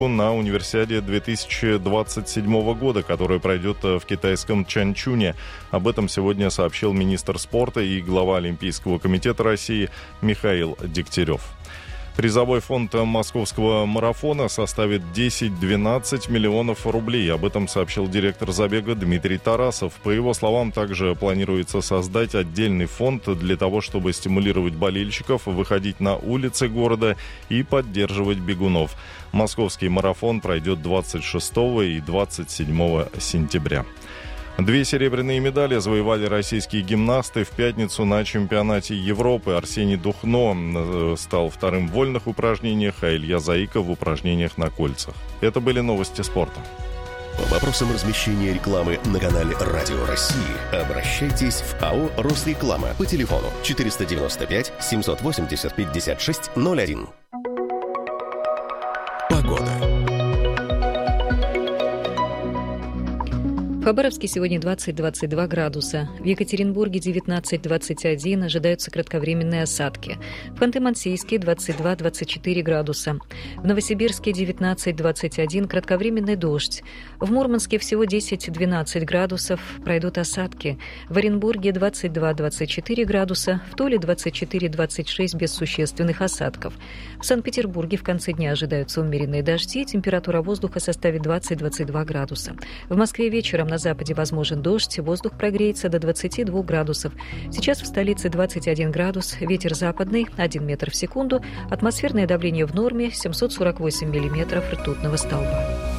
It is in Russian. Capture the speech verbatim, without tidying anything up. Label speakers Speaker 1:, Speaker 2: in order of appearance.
Speaker 1: на Универсиаде две тысячи двадцать седьмого года, которая пройдет в китайском Чанчуне. Об этом сегодня сообщил министр спорта и глава Олимпийского комитета России Михаил Дегтярев. Призовой фонд московского марафона составит десять-двенадцать миллионов рублей. Об этом сообщил директор забега Дмитрий Тарасов. По его словам, также планируется создать отдельный фонд для того, чтобы стимулировать болельщиков, выходить на улицы города и поддерживать бегунов. Московский марафон пройдет двадцать шестого и двадцать седьмого сентября. Две серебряные медали завоевали российские гимнасты в пятницу на чемпионате Европы. Арсений Духно стал вторым в вольных упражнениях, а Илья Заиков в упражнениях на кольцах. Это были новости спорта.
Speaker 2: По вопросам размещения рекламы на канале Радио России обращайтесь в АО «Росреклама» по телефону четыреста девяносто пять семьсот восемьдесят пятьдесят шесть ноль один. Погода.
Speaker 3: В Хабаровске сегодня двадцать-двадцать два градуса. В Екатеринбурге девятнадцать-двадцать один. Ожидаются кратковременные осадки. В Ханты-Мансийске двадцать два-двадцать четыре градуса. В Новосибирске девятнадцать-двадцать один. Кратковременный дождь. В Мурманске всего десять-двенадцать градусов. Пройдут осадки. В Оренбурге двадцать два-двадцать четыре градуса. В Туле двадцать четыре-двадцать шесть без существенных осадков. В Санкт-Петербурге в конце дня ожидаются умеренные дожди. Температура воздуха составит двадцать-двадцать два градуса. В Москве вечером на западе возможен дождь, воздух прогреется до двадцати двух градусов. Сейчас в столице двадцать один градус, ветер западный, один метр в секунду, атмосферное давление в норме, семьсот сорок восемь миллиметров ртутного столба.